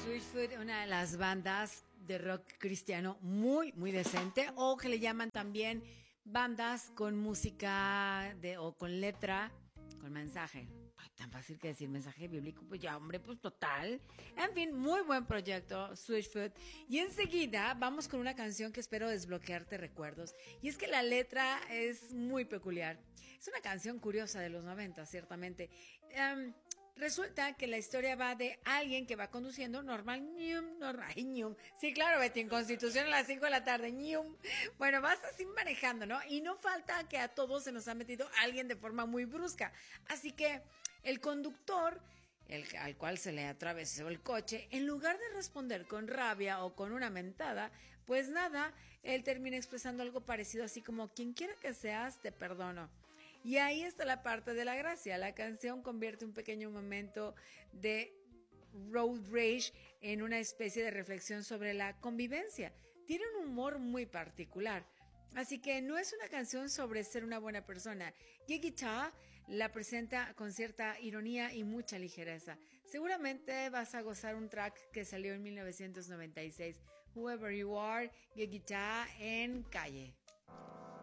Switchfoot, una de las bandas de rock cristiano muy, muy decente, o que le llaman también bandas con música o con letra, con mensaje. Ay, tan fácil que decir mensaje bíblico, pues ya, hombre, pues total. En fin, muy buen proyecto, Switchfoot. Y enseguida vamos con una canción que espero desbloquearte recuerdos. Y es que la letra es muy peculiar. Es una canción curiosa de los 90, ciertamente. Resulta que la historia va de alguien que va conduciendo normal, sí, claro, Betty, en Constitución a las 5 de la tarde, bueno, vas así manejando, ¿no? Y no falta que a todos se nos ha metido alguien de forma muy brusca. Así que el conductor, al cual se le atravesó el coche, en lugar de responder con rabia o con una mentada, pues nada, él termina expresando algo parecido así como, quien quiera que seas, te perdono. Y ahí está la parte de la gracia. La canción convierte un pequeño momento de road rage en una especie de reflexión sobre la convivencia. Tiene un humor muy particular. Así que no es una canción sobre ser una buena persona. Gigi Cha la presenta con cierta ironía y mucha ligereza. Seguramente vas a gozar un track que salió en 1996. Whoever You Are, Gigi Cha en Calle.